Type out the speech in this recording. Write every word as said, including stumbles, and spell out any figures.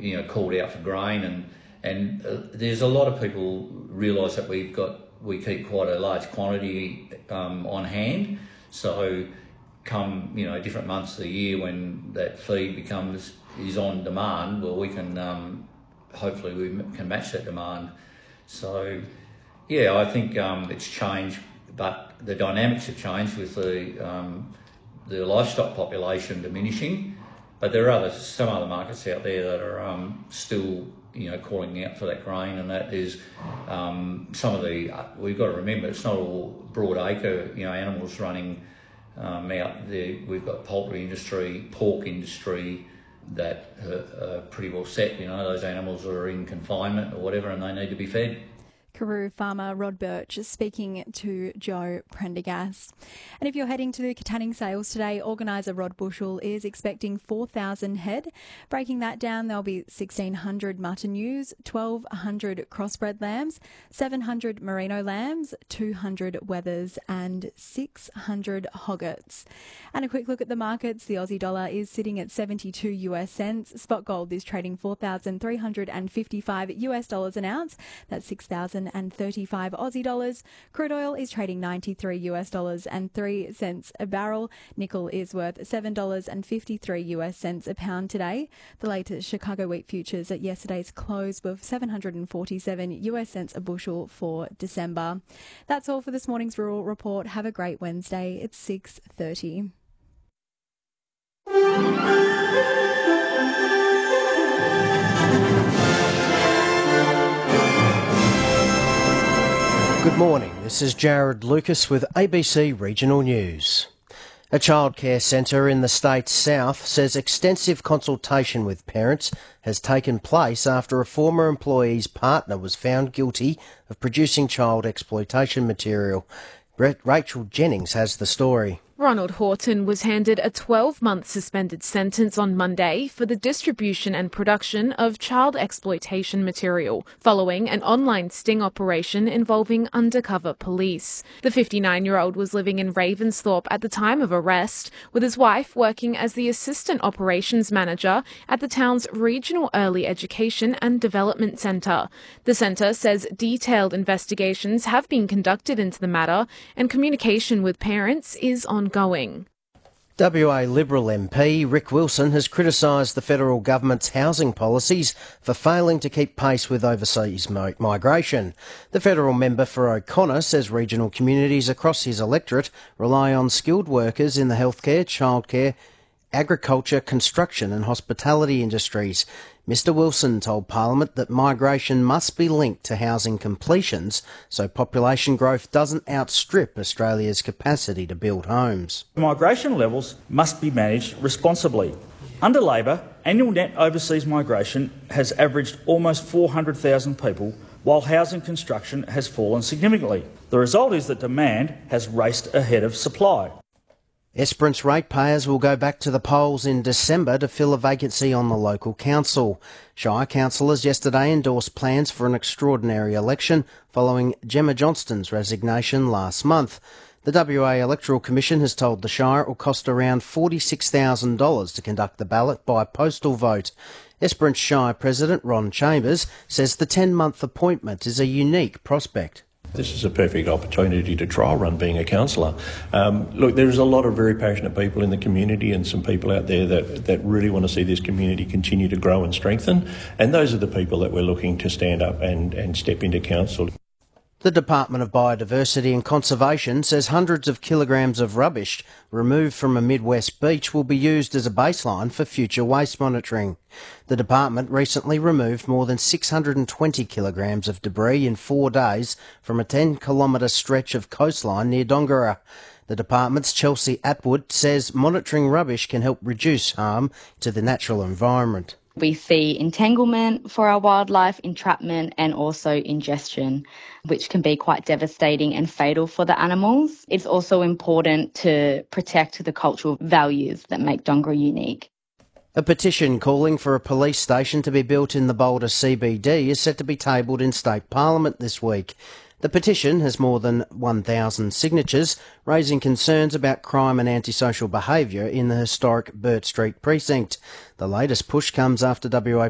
you know, called out for grain, and and uh, there's a lot of people realise that we've got we keep quite a large quantity um, on hand. So come you know different months of the year when that feed becomes is on demand, well we can um, hopefully we can match that demand. So yeah, I think um, it's changed, but the dynamics have changed with the um, the livestock population diminishing. But there are other some other markets out there that are um, still you know calling out for that grain, and that is um, some of the uh, we've got to remember it's not all broad acre you know animals running um, out there. We've got poultry industry, pork industry that are, are pretty well set. You know those animals are in confinement or whatever, and they need to be fed. Karoo farmer Rod Birch is speaking to Joe Prendergast. And if you're heading to the Katanning sales today, organiser Rod Bushell is expecting four thousand head. Breaking that down, there'll be sixteen hundred mutton ewes, twelve hundred crossbred lambs, seven hundred merino lambs, two hundred wethers and six hundred hoggets. And a quick look at the markets. The Aussie dollar is sitting at seventy-two US cents. Spot gold is trading four thousand three hundred fifty-five US dollars an ounce. That's six thousand thirty-five Aussie dollars. Crude oil is trading ninety-three US dollars and three cents a barrel. Nickel is worth seven dollars and fifty-three US cents a pound today. The latest Chicago wheat futures at yesterday's close were seven hundred forty-seven US cents a bushel for December. That's all for this morning's Rural Report. Have a great Wednesday. It's six thirty. Good morning, this is Jared Lucas with A B C Regional News. A childcare centre in the state's south says extensive consultation with parents has taken place after a former employee's partner was found guilty of producing child exploitation material. Rachel Jennings has the story. Ronald Horton was handed a twelve-month suspended sentence on Monday for the distribution and production of child exploitation material, following an online sting operation involving undercover police. The fifty-nine-year-old was living in Ravensthorpe at the time of arrest, with his wife working as the assistant operations manager at the town's Regional Early Education and Development Centre. The centre says detailed investigations have been conducted into the matter, and communication with parents is ongoing. Ongoing. W A Liberal M P Rick Wilson has criticised the federal government's housing policies for failing to keep pace with overseas migration. The federal member for O'Connor says regional communities across his electorate rely on skilled workers in the healthcare, childcare, agriculture, construction and hospitality industries. Mister Wilson told Parliament that migration must be linked to housing completions so population growth doesn't outstrip Australia's capacity to build homes. Migration levels must be managed responsibly. Under Labor, annual net overseas migration has averaged almost four hundred thousand people, while housing construction has fallen significantly. The result is that demand has raced ahead of supply. Esperance ratepayers will go back to the polls in December to fill a vacancy on the local council. Shire councillors yesterday endorsed plans for an extraordinary election following Gemma Johnston's resignation last month. The W A Electoral Commission has told the Shire it will cost around forty-six thousand dollars to conduct the ballot by postal vote. Esperance Shire President Ron Chambers says the ten-month appointment is a unique prospect. This is a perfect opportunity to trial run being a councillor. Um, look, there's a lot of very passionate people in the community and some people out there that, that really want to see this community continue to grow and strengthen, and those are the people that we're looking to stand up and, and step into council. The Department of Biodiversity and Conservation says hundreds of kilograms of rubbish removed from a Midwest beach will be used as a baseline for future waste monitoring. The department recently removed more than six hundred twenty kilograms of debris in four days from a ten kilometre stretch of coastline near Dongara. The department's Chelsea Atwood says monitoring rubbish can help reduce harm to the natural environment. We see entanglement for our wildlife, entrapment and also ingestion, which can be quite devastating and fatal for the animals. It's also important to protect the cultural values that make Dongara unique. A petition calling for a police station to be built in the Boulder C B D is set to be tabled in State Parliament this week. The petition has more than one thousand signatures, raising concerns about crime and antisocial behaviour in the historic Burt Street precinct. The latest push comes after W A